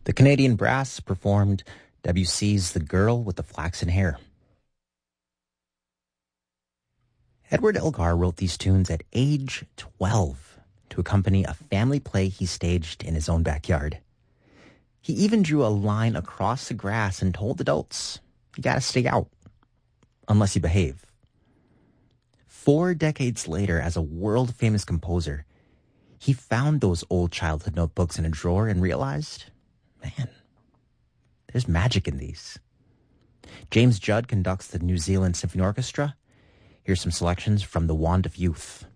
The Canadian Brass performed Debussy's The Girl with the Flaxen Hair. Edward Elgar wrote these tunes at age 12 to accompany a family play he staged in his own backyard. He even drew a line across the grass and told adults, you gotta stay out, unless you behave. 4 decades later, as a world-famous composer, he found those old childhood notebooks in a drawer and realized, man, there's magic in these. James Judd conducts the New Zealand Symphony Orchestra. Here's some selections from The Wand of Youth.